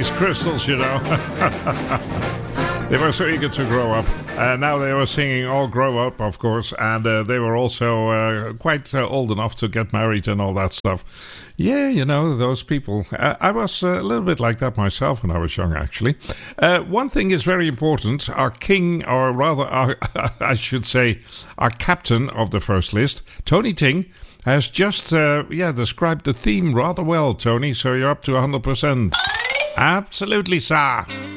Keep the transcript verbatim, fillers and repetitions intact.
these crystals, you know. They were so eager to grow up. Uh, now they were singing All Grow Up, of course, and uh, they were also uh, quite uh, old enough to get married and all that stuff. Yeah, you know, those people. Uh, I was uh, a little bit like that myself when I was young, actually. Uh, one thing is very important. Our king, or rather, our, I should say, our captain of the first list, Tony Ting, has just uh, yeah described the theme rather well, Tony, so you're up to one hundred percent. Absolutely, sir.